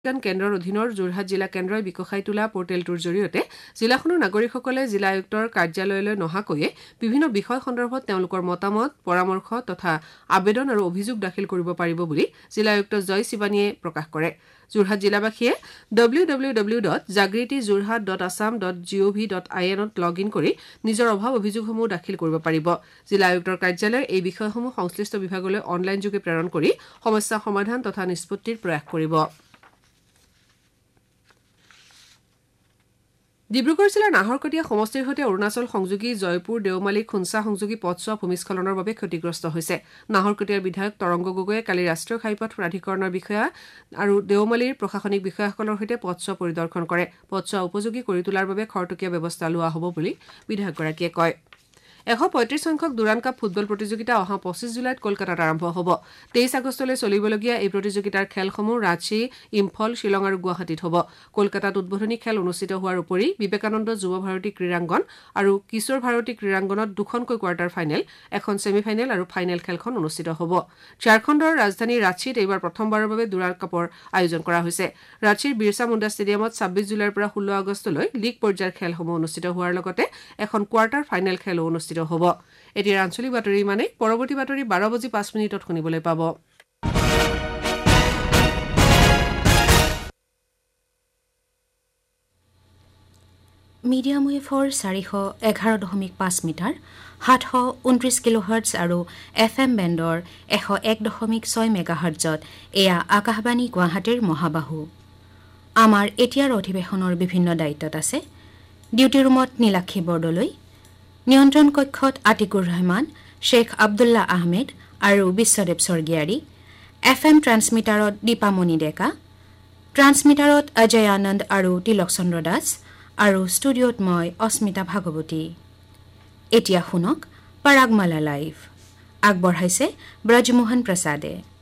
কেন্দ্ৰৰ অধীনৰ যোৰহাট জিলা কেন্দ্ৰই বিকশাই তোলা পৰ্টেলটোৰ জৰিয়তে জিলাখনৰ নাগৰিকসকলে জিলা আয়ুক্তৰ কাৰ্যালয়লৈ নহাকৈয়ে বিভিন্ন বিষয় সন্দৰ্ভত তেওঁলোকৰ মতামত পৰামৰ্শ তথা আবেদন আৰু অভিযোগ দাখিল কৰিব পাৰিব বুলি জিলা আয়ুক্ত জয় শিৱানীয়ে প্ৰকাশ কৰে যোৰহাট জিলাবাসীয়ে www.jagritijorhat.assam.gov.in ত লগইন কৰি নিজৰ অভাৱ অভিযোগসমূহ দাখিল কৰিব পাৰিব জিলা আয়ুক্তৰ কাৰ্যালয়ে এই বিষয়সমূহ সংশ্লিষ্ট বিভাগলৈ অনলাইন যোগে প্ৰেৰণ কৰি সমস্যা সমাধান তথা নিষ্পত্তিৰ প্ৰয়াস কৰিব ডিব্ৰুগড় জিলাৰ নাহৰকটীয়া সমষ্টিৰ সৈতে অৰুণাচল সংযোগী জয়পুৰ দেওমালী খুনছা সংযোগী পথছোৱা ভূমিস্খলনৰ বাবে ক্ষতিগ্ৰস্ত হৈছে নাহৰকটীয়াৰ বিধায়ক তৰংগ গগৈয়ে কালি ৰাষ্ট্ৰীয় ঘাইপথ প্ৰাধিকৰণৰ বিষয়া আৰু দেওমালীৰ প্ৰশাসনিক বিষয়াসকলৰ সৈতে পথছোৱা পৰিদৰ্শন কৰে পথছোৱা উপযোগী কৰি তোলাৰ বাবে খৰতকীয়া ব্যৱস্থা লোৱা হ'ব বুলি বিধায়কগৰাকীয়ে কয় 135 সংখ্যক দুৰাণ কাপ ফুটবল প্ৰতিযোগিতা অহা 25 জুলাইত কলকাতাত আৰম্ভ হ'ব 23 আগষ্টলৈ চলিবলগীয়া এই প্ৰতিযোগিতাৰ খেলসমূহ ৰাঁচী ইম্ফল শিলং আৰু গুৱাহাটীত হ'ব কলকাতাত উদ্বোধনী খেল অনুষ্ঠিত হোৱাৰ উপৰি বিবেকানন্দ যুৱ ভাৰতী ক্ৰীড়াংগন আৰু কিশোৰ ভাৰতী ক্ৰীড়াংগনত দুখনকৈ কোৱাৰ্টাৰ ফাইনেল এখন ছেমিফাইনেল আৰু ফাইনেল খেলখন অনুষ্ঠিত হ'ব ঝাৰখণ্ডৰ ৰাজধানী ৰাঁচীত এইবাৰ প্ৰথমবাৰৰ বাবে দুৰাণ কাপৰ আয়োজন কৰা হৈছে ৰাঁচীৰ বিৰছা মুণ্ডা ষ্টেডিয়ামত 26 জুলাইৰ পৰা 16 আগষ্টলৈ লীগ পৰ্যায়ৰ খেলসমূহ অনুষ্ঠিত হোৱাৰ লগতে এখন কোৱাৰ্টাৰ ফাইনেল খেল অনুষ্ঠিত হ'ব এতিয়া আঞ্চলিক বাতৰি মানে পৰৱৰ্তী বাতৰি 12:05 শুনিবলৈ পাব মিডিয়াম ৱেভৰ 411.5 মিটাৰ 729 কিলোহাৰ্টজ আৰু FM বেণ্ডৰ 101.6 মেগাহাৰ্টজত এয়া আকাশবাণী গুৱাহাটীৰ মহাবাহু আমাৰ এতিয়াৰ অধিৱেশনৰ বিভিন্ন দায়িত্বত আছে ডিউটি ৰুমত নীলাক্ষী বৰদলৈ নিয়ন্ত্ৰণ কক্ষত আতিকুৰ ৰহমান শেখ আব্দুল্লাহ আহমেদ আৰু বিশ্বদেৱ স্বৰ্গীয়াৰী FM ট্ৰান্সমিটাৰত দীপামণি ডেকা ট্ৰান্সমিটাৰত অজয় আনন্দ আৰু তিলক চন্দ্ৰ দাস আৰু ষ্টুডিঅ'ত মই অস্মিতা ভাগৱতী এতিয়া শুনক পৰাগমালা লাইভ আগবঢ়াইছে ব্ৰজমোহন প্ৰসাদে